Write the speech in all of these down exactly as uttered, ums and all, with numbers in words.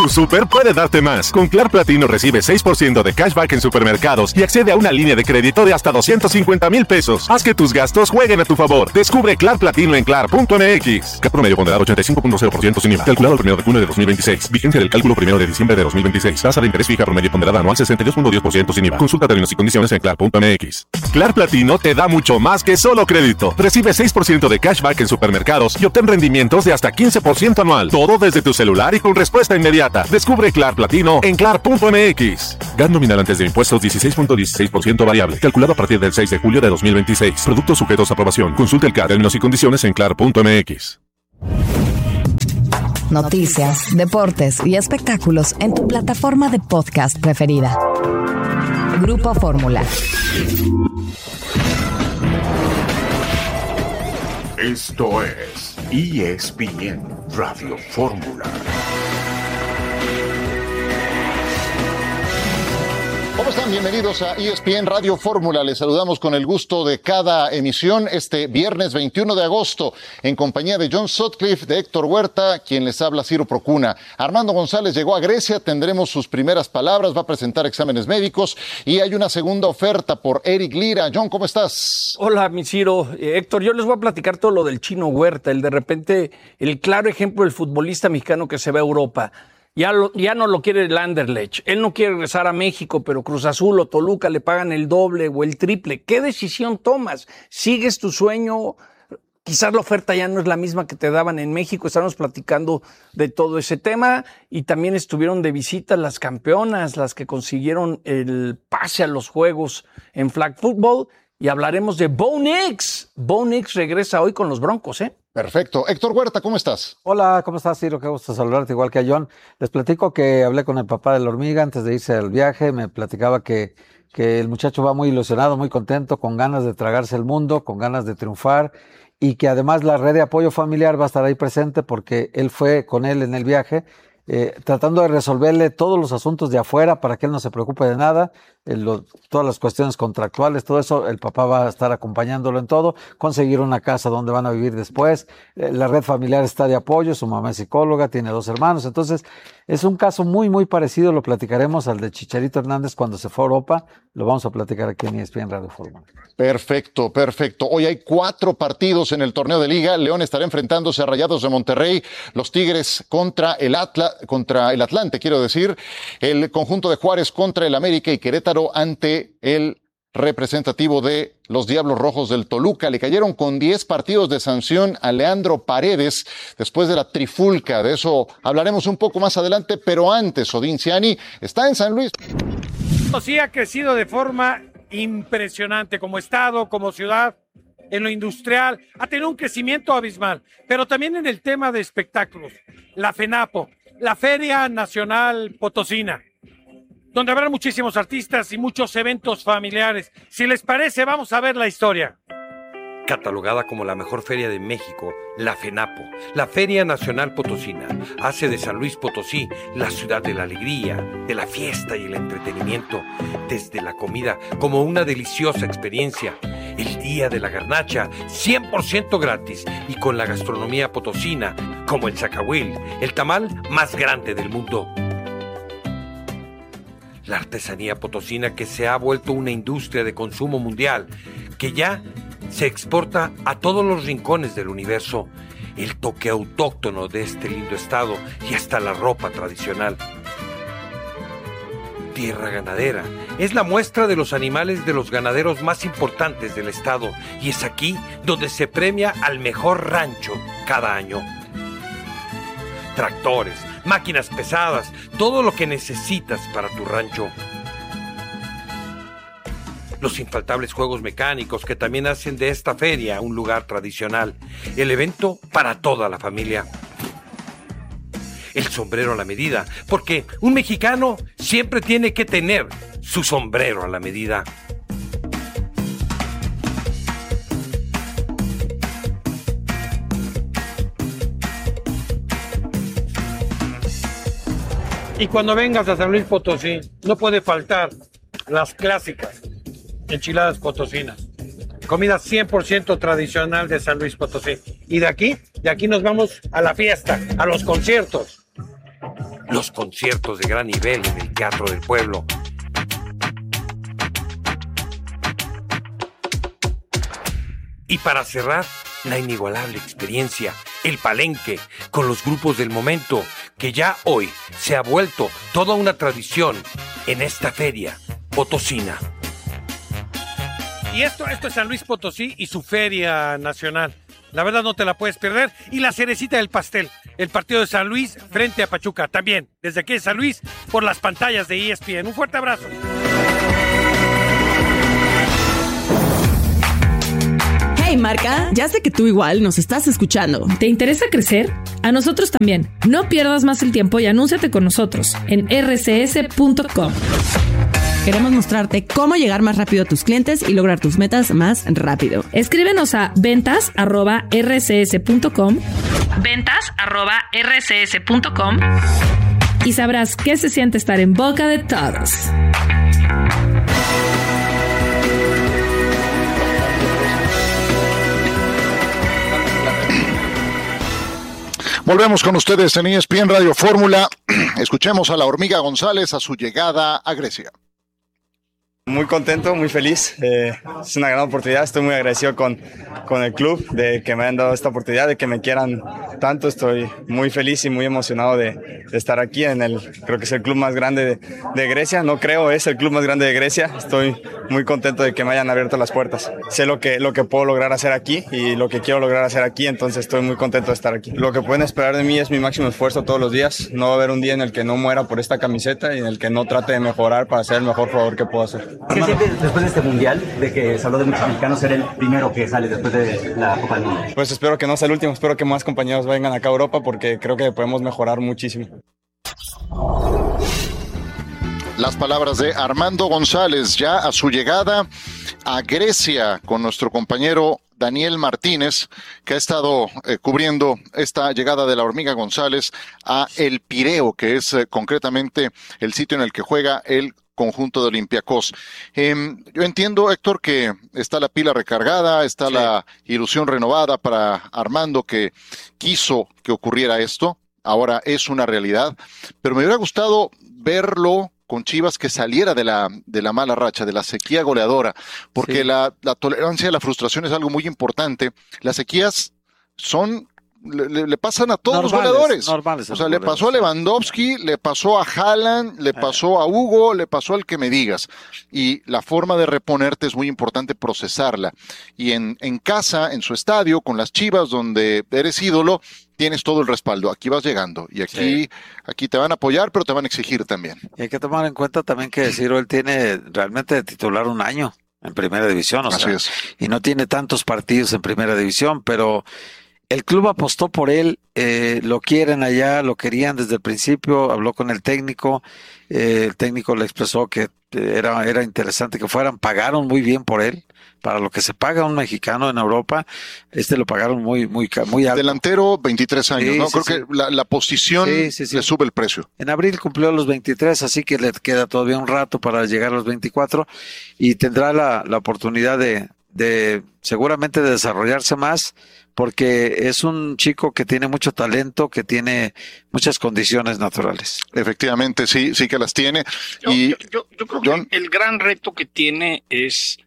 Tu súper puede darte más. Con Clar Platino recibe seis por ciento de cashback en supermercados y accede a una línea de crédito de hasta doscientos cincuenta mil pesos. Haz que tus gastos jueguen a tu favor. Descubre Clar Platino en clar punto m x. Cat promedio ponderado ochenta y cinco punto cero por ciento sin I V A. Calculado el primero de junio de dos mil veintiséis. Vigencia del cálculo primero de diciembre de dos mil veintiséis. Tasa de interés fija promedio ponderada anual sesenta y dos punto diez por ciento sin I V A. Consulta términos y condiciones en clar punto m x. Clar Platino te da mucho más que solo crédito. Recibe seis por ciento de cashback en supermercados y obtén rendimientos de hasta quince por ciento anual. Todo desde tu celular y con respuesta inmediata. Descubre Clar Platino en clar punto m x. G A T nominal antes de impuestos dieciséis punto dieciséis por ciento variable. Calculado a partir del seis de julio de dos mil veintiséis. Productos sujetos a aprobación. Consulte el C A T, términos y condiciones en clar punto m x. Noticias, deportes y espectáculos en tu plataforma de podcast preferida. Grupo Fórmula. Esto es E S P N Radio Fórmula. ¿Cómo están? Bienvenidos a E S P N Radio Fórmula. Les saludamos con el gusto de cada emisión este viernes veintiuno de agosto en compañía de John Sutcliffe, de Héctor Huerta, quien les habla Ciro Procuna. Armando González llegó a Grecia, tendremos sus primeras palabras, va a presentar exámenes médicos y hay una segunda oferta por Eric Lira. John, ¿cómo estás? Hola, mi Ciro. Eh, Héctor, yo les voy a platicar todo lo del Chino Huerta, el de repente, el claro ejemplo del futbolista mexicano que se va a Europa. Ya, lo, ya no lo quiere el Anderlecht. Él no quiere regresar a México, pero Cruz Azul o Toluca le pagan el doble o el triple. ¿Qué decisión tomas? ¿Sigues tu sueño? Quizás la oferta ya no es la misma que te daban en México. Estamos platicando de todo ese tema y también estuvieron de visita las campeonas, las que consiguieron el pase a los juegos en flag football. Y hablaremos de Bo Nix. Bo Nix regresa hoy con los Broncos, ¿eh? Perfecto. Héctor Huerta, ¿cómo estás? Hola, ¿cómo estás, Ciro? Qué gusto saludarte, igual que a John. Les platico que hablé con el papá de la hormiga antes de irse al viaje. Me platicaba que, que el muchacho va muy ilusionado, muy contento, con ganas de tragarse el mundo, con ganas de triunfar, y que además la red de apoyo familiar va a estar ahí presente porque él fue con él en el viaje, eh, tratando de resolverle todos los asuntos de afuera para que él no se preocupe de nada. Eh, lo, todas las cuestiones contractuales, todo eso, el papá va a estar acompañándolo en todo, conseguir una casa donde van a vivir después. Eh, la red familiar está de apoyo, su mamá es psicóloga, tiene dos hermanos, entonces es un caso muy, muy parecido, lo platicaremos al de Chicharito Hernández cuando se fue a Europa, lo vamos a platicar aquí en E S P N Radio Fórmula. Perfecto, perfecto. Hoy hay cuatro partidos en el torneo de Liga. León estará enfrentándose a Rayados de Monterrey, los Tigres contra el Atla, contra el Atlante, quiero decir, el conjunto de Juárez contra el América y Querétaro ante el representativo de los Diablos Rojos del Toluca. Le cayeron con diez partidos de sanción a Leandro Paredes después de la trifulca. De eso hablaremos un poco más adelante, pero antes, Odín Ciani está en San Luis. Sí, ha crecido de forma impresionante como estado, como ciudad, en lo industrial, ha tenido un crecimiento abismal, pero también en el tema de espectáculos. La FENAPO, la Feria Nacional Potosina, donde habrá muchísimos artistas y muchos eventos familiares. Si les parece, vamos a ver la historia. Catalogada como la mejor feria de México, la FENAPO, la Feria Nacional Potosina, hace de San Luis Potosí la ciudad de la alegría, de la fiesta y el entretenimiento, desde la comida como una deliciosa experiencia, el día de la garnacha, cien por ciento gratis, y con la gastronomía potosina, como el zacahuil, el tamal más grande del mundo. La artesanía potosina que se ha vuelto una industria de consumo mundial, que ya se exporta a todos los rincones del universo, el toque autóctono de este lindo estado y hasta la ropa tradicional. Tierra ganadera es la muestra de los animales de los ganaderos más importantes del estado y es aquí donde se premia al mejor rancho cada año. Tractores, máquinas pesadas, todo lo que necesitas para tu rancho. Los infaltables juegos mecánicos que también hacen de esta feria un lugar tradicional. El evento para toda la familia. El sombrero a la medida, porque un mexicano siempre tiene que tener su sombrero a la medida. Y cuando vengas a San Luis Potosí, no puede faltar las clásicas enchiladas potosinas. Comida cien por ciento tradicional de San Luis Potosí. Y de aquí, de aquí nos vamos a la fiesta, a los conciertos. los conciertos de gran nivel en el Teatro del Pueblo. Y para cerrar, la inigualable experiencia, el Palenque, con los grupos del momento, que ya hoy se ha vuelto toda una tradición en esta feria potosina. Y esto, esto es San Luis Potosí y su feria nacional. La verdad no te la puedes perder. Y la cerecita del pastel, el partido de San Luis frente a Pachuca. También, desde aquí en San Luis, por las pantallas de E S P N. Un fuerte abrazo. Hey Marca, ya sé que tú igual nos estás escuchando. ¿Te interesa crecer? A nosotros también. No pierdas más el tiempo y anúnciate con nosotros en erre ce ese punto com. Queremos mostrarte cómo llegar más rápido a tus clientes y lograr tus metas más rápido. Escríbenos a ventas arroba erre ce ese punto com, ventas arroba erre ce ese punto com y sabrás qué se siente estar en boca de todos. Volvemos con ustedes en E S P N Radio Fórmula. Escuchemos a la Hormiga González a su llegada a Grecia. Muy contento, muy feliz. Eh, es una gran oportunidad. Estoy muy agradecido con, con el club de que me hayan dado esta oportunidad, de que me quieran tanto. Estoy muy feliz y muy emocionado de, de estar aquí en el, creo que es el club más grande de, de Grecia. No creo, es el club más grande de Grecia. Estoy muy contento de que me hayan abierto las puertas. Sé lo que, lo que puedo lograr hacer aquí y lo que quiero lograr hacer aquí, entonces estoy muy contento de estar aquí. Lo que pueden esperar de mí es mi máximo esfuerzo todos los días. No va a haber un día en el que no muera por esta camiseta y en el que no trate de mejorar para ser el mejor jugador que puedo hacer. ¿Qué sientes después de este mundial, de que se habló de muchos mexicanos, ser el primero que sale después de la Copa del Mundo? Pues espero que no sea el último, espero que más compañeros vengan acá a Europa porque creo que podemos mejorar muchísimo. Las palabras de Armando González ya a su llegada a Grecia con nuestro compañero Daniel Martínez, que ha estado eh, cubriendo esta llegada de la Hormiga González a El Pireo, que es eh, concretamente el sitio en el que juega el conjunto de Olympiacos. Eh, yo entiendo, Héctor, que está la pila recargada, está sí. la ilusión renovada para Armando, que quiso que ocurriera esto, ahora es una realidad, pero me hubiera gustado verlo con Chivas que saliera de la, de la mala racha, de la sequía goleadora, porque sí. la, la tolerancia a la frustración es algo muy importante. Las sequías son... Le, le pasan a todos normales, los goleadores. Normales, o sea, le pasó a Lewandowski, le pasó a Haaland, le pasó a Hugo, le pasó al que me digas. Y la forma de reponerte es muy importante procesarla. Y en, en casa, en su estadio, con las Chivas, donde eres ídolo, tienes todo el respaldo. Aquí vas llegando. Y aquí, sí. aquí te van a apoyar, pero te van a exigir también. Y hay que tomar en cuenta también que Ciro, él tiene realmente de titular un año en Primera División. O Así sea, es. Y no tiene tantos partidos en Primera División, pero... el club apostó por él, eh, lo quieren allá, lo querían desde el principio, habló con el técnico, eh, el técnico le expresó que era, era interesante que fueran, pagaron muy bien por él, para lo que se paga a un mexicano en Europa, este lo pagaron muy, muy, muy alto. Delantero, veintitrés años, sí, ¿no? Sí, Creo sí. que la, la posición sí, sí, sí. le sube el precio. En abril cumplió los veintitrés, así que le queda todavía un rato para llegar a los veinticuatro y tendrá la, la oportunidad de, de seguramente de desarrollarse más, porque es un chico que tiene mucho talento, que tiene muchas condiciones naturales. Efectivamente, sí, sí que las tiene. Yo, y yo, yo, yo creo John, que el gran reto que tiene es,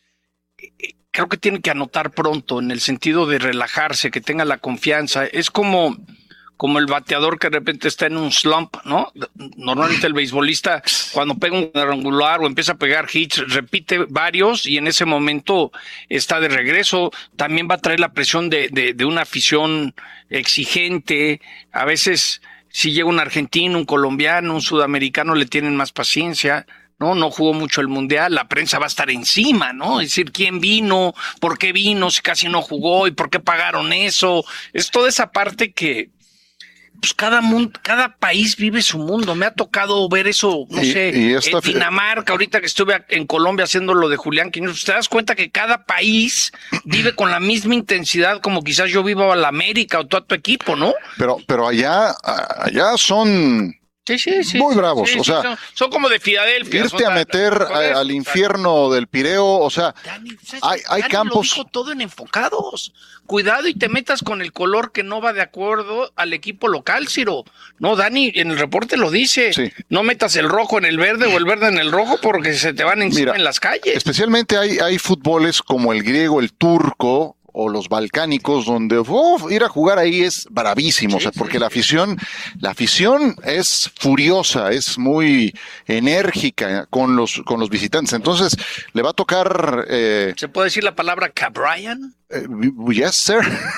creo que tiene que anotar pronto, en el sentido de relajarse, que tenga la confianza. Es como, como el bateador que de repente está en un slump, ¿no? Normalmente el beisbolista, cuando pega un cuadrangular o empieza a pegar hits, repite varios y en ese momento está de regreso. También va a traer la presión de, de, de una afición exigente. A veces, si llega un argentino, un colombiano, un sudamericano, le tienen más paciencia. No, no jugó mucho el Mundial, la prensa va a estar encima, ¿no? Es decir, ¿quién vino? ¿Por qué vino? Si casi no jugó, ¿y por qué pagaron eso? Es toda esa parte que, pues cada mundo, cada país vive su mundo. Me ha tocado ver eso, no y, sé, y esta... en Dinamarca, ahorita que estuve en Colombia haciendo lo de Julián Quiñones, te das cuenta que cada país vive con la misma intensidad como quizás yo vivo a la América o todo tu equipo, ¿no? Pero, pero allá, allá son Sí, sí, sí. Muy bravos, sí, o sí, sea, son, son como de Filadelfia. Irte a meter a, al infierno del Pireo, o sea, Dani, hay, hay Dani campos. Lo dijo todo en Enfocados. Cuidado y te metas con el color que no va de acuerdo al equipo local, Ciro. No, Dani, en el reporte lo dice. Sí. No metas el rojo en el verde o el verde en el rojo porque se te van encima. Mira, en las calles. Especialmente hay, hay fútboles como el griego, el turco o los balcánicos, donde uf, ir a jugar ahí es bravísimo, sí, o sea, porque sí, la afición, la afición es furiosa, es muy enérgica con los, con los visitantes. Entonces, le va a tocar. Eh, ¿Se puede decir la palabra Cabrian? Eh, yes, sir.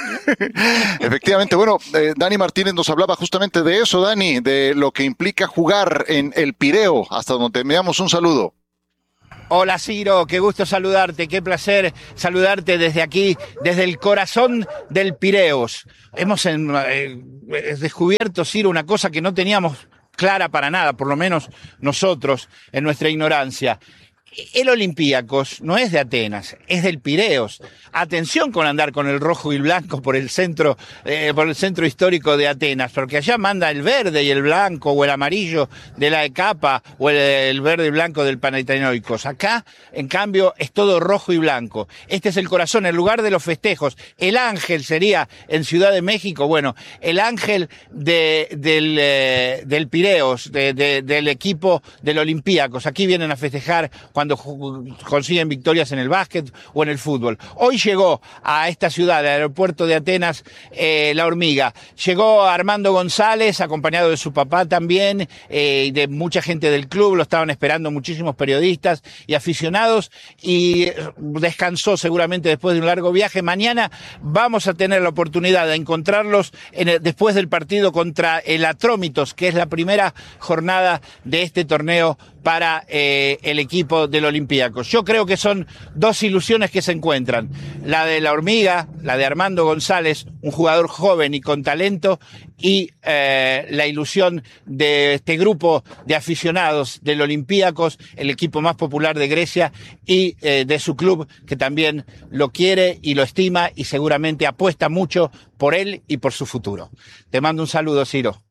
Efectivamente, bueno, eh, Dani Martínez nos hablaba justamente de eso, Dani, de lo que implica jugar en el Pireo, hasta donde te enviamos un saludo. Hola Ciro, qué gusto saludarte, qué placer saludarte desde aquí, desde el corazón del Pireos. Hemos en, eh, descubierto, Ciro, una cosa que no teníamos clara para nada, por lo menos nosotros en nuestra ignorancia. El Olympiacos no es de Atenas, es del Pireos. Atención con andar con el rojo y blanco por el centro, eh, por el centro histórico de Atenas, porque allá manda el verde y el blanco o el amarillo de la Ecapa o el, el verde y blanco del Panathinaikos. Acá, en cambio, es todo rojo y blanco. Este es el corazón, el lugar de los festejos. El ángel sería en Ciudad de México, bueno, el ángel de, del, eh, del Pireos, de, de, del equipo del Olympiacos. Aquí vienen a festejar cuando cuando consiguen victorias en el básquet o en el fútbol. Hoy llegó a esta ciudad, al aeropuerto de Atenas, eh, la hormiga. Llegó Armando González, acompañado de su papá también, eh, y de mucha gente del club, lo estaban esperando muchísimos periodistas y aficionados, y descansó seguramente después de un largo viaje. Mañana vamos a tener la oportunidad de encontrarlos en el, después del partido contra el Atrómitos, que es la primera jornada de este torneo para eh, el equipo del Olympiacos. Yo creo que son dos ilusiones que se encuentran. La de la hormiga, la de Armando González, un jugador joven y con talento, y eh, la ilusión de este grupo de aficionados del Olympiacos, el equipo más popular de Grecia, y eh, de su club, que también lo quiere y lo estima y seguramente apuesta mucho por él y por su futuro. Te mando un saludo, Ciro.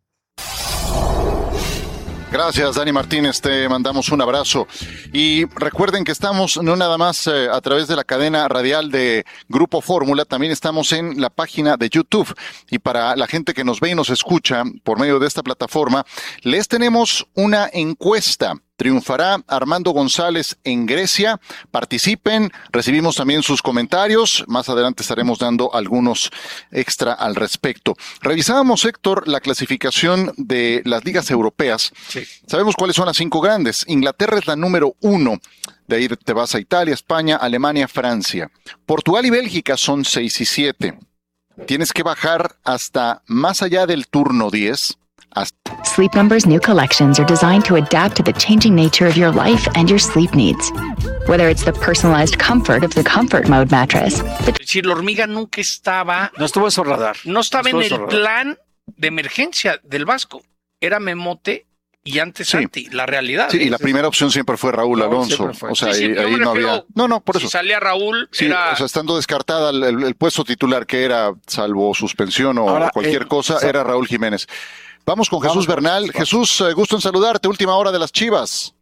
Gracias, Dani Martínez, te mandamos un abrazo. Y recuerden que estamos no nada más eh, a través de la cadena radial de Grupo Fórmula, también estamos en la página de YouTube. Y para la gente que nos ve y nos escucha por medio de esta plataforma, les tenemos una encuesta. ¿Triunfará Armando González en Grecia? Participen, recibimos también sus comentarios, más adelante estaremos dando algunos extra al respecto. Revisábamos, Héctor, la clasificación de las ligas europeas. Sí. Sabemos cuáles son las cinco grandes. Inglaterra es la número uno. De ahí te vas a Italia, España, Alemania, Francia. Portugal y Bélgica son seis y siete. Tienes que bajar hasta más allá del turno diez. Sleep Number's new collections are designed to adapt to the changing nature of your life and your sleep needs. Whether it's the personalized comfort of the Comfort Mode mattress. Es decir, la hormiga nunca estaba... No estuvo en su radar. No estaba no en el radar. plan de emergencia del Vasco. Era Memote y antes sí. Santi, la realidad. Sí, y la primera opción siempre fue Raúl no, Alonso. O sea, sí, sí, ahí, ahí no había... No, no, por eso. Si salía Raúl, sí, era... o sea, estando descartada el, el, el puesto titular que era, salvo suspensión o Ahora, cualquier eh, cosa, o sea, era Raúl Jiménez. Vamos con Jesús Vamos, Bernal. Vamos. Jesús, eh, gusto en saludarte. Última hora de las Chivas.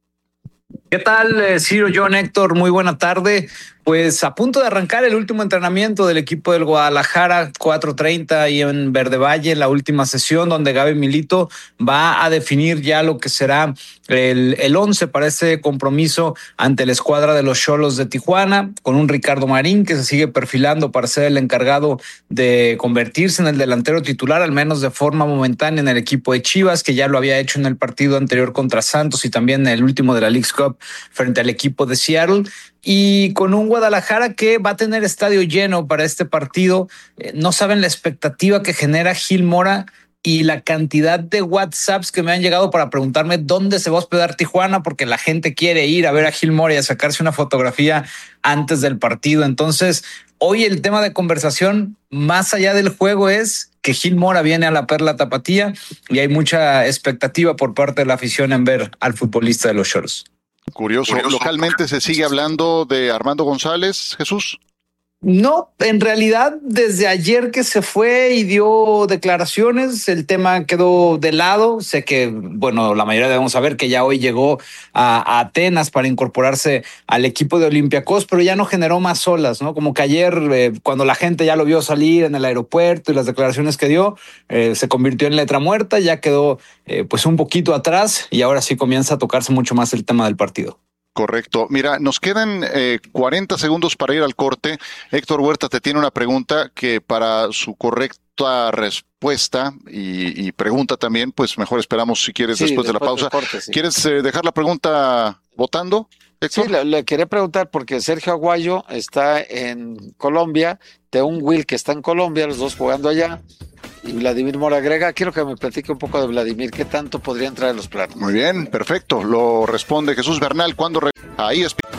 ¿Qué tal, eh, Ciro, John, Héctor? Muy buena tarde. Pues a punto de arrancar el último entrenamiento del equipo del Guadalajara, cuatro treinta ahí en Verde Valle, la última sesión donde Gaby Milito va a definir ya lo que será el, el once para este compromiso ante la escuadra de los Xolos de Tijuana, con un Ricardo Marín que se sigue perfilando para ser el encargado de convertirse en el delantero titular, al menos de forma momentánea, en el equipo de Chivas, que ya lo había hecho en el partido anterior contra Santos y también en el último de la Leagues Cup frente al equipo de Seattle. Y con un Guadalajara que va a tener estadio lleno para este partido. Eh, no saben la expectativa que genera Gil Mora y la cantidad de WhatsApps que me han llegado para preguntarme dónde se va a hospedar Tijuana, porque la gente quiere ir a ver a Gil Mora y a sacarse una fotografía antes del partido. Entonces, hoy el tema de conversación, más allá del juego, es que Gil Mora viene a la Perla Tapatía y hay mucha expectativa por parte de la afición en ver al futbolista de los Xolos. Curioso. Curioso. ¿Localmente se sigue hablando de Armando González, Jesús? No, en realidad desde ayer que se fue y dio declaraciones, el tema quedó de lado. Sé que, bueno, la mayoría debemos saber que ya hoy llegó a, a Atenas para incorporarse al equipo de Olympiacos, pero ya no generó más olas, ¿no? Como que ayer, eh, cuando la gente ya lo vio salir en el aeropuerto y las declaraciones que dio, eh, se convirtió en letra muerta, ya quedó eh, pues un poquito atrás y ahora sí comienza a tocarse mucho más el tema del partido. Correcto. Mira, nos quedan eh, cuarenta segundos para ir al corte. Héctor Huerta te tiene una pregunta que para su correcta respuesta y, y pregunta también, pues mejor esperamos si quieres sí, después, después de la pausa. Corte, sí. ¿Quieres eh, dejar la pregunta votando, Héctor? Sí, le, le quería preguntar porque Sergio Aguayo está en Colombia, Teun Will que está en Colombia, los dos jugando allá. Y Vladimir Mora agrega, quiero que me platique un poco de Vladimir, ¿qué tanto podría entrar en los planes? Muy bien, perfecto, lo responde Jesús Bernal cuando re... ahí es...